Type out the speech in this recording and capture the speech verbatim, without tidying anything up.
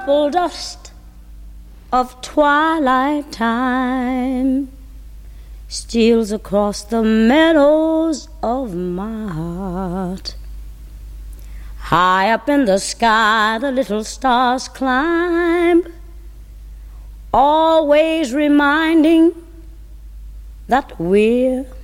purple dust of twilight time steals across the meadows of my heart. High up in the sky the little stars climb, always reminding that we're